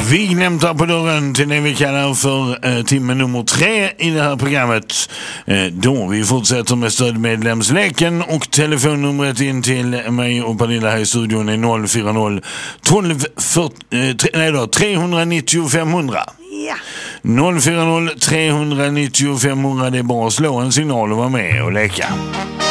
Vi gnämtar på dörren till det vi kallar för timme nummer 3 i det här programmet. Då vi fortsätter med stödmedlemsleken och telefonnumret in till mig och Pernilla här i studion är 040 390 500. Ja. 040 390 500, det är bara att slå en signal och vara med och leka.